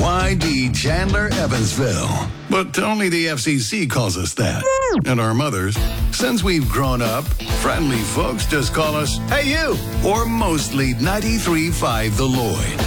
YD Chandler Evansville. But only the FCC calls us that. And our mothers. Since we've grown up, friendly folks just call us, "Hey you," or mostly 93.5 The Lloyd.